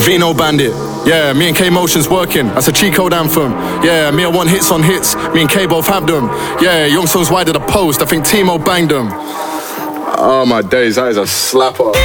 Vino Bandit. Yeah, me and K Motion's working. That's a cheat code anthem. Yeah, me I want hits on hits. Me and K both have them. Yeah, Young Songs wide at the post. I think Timo banged them. Oh my days, that is a slapper.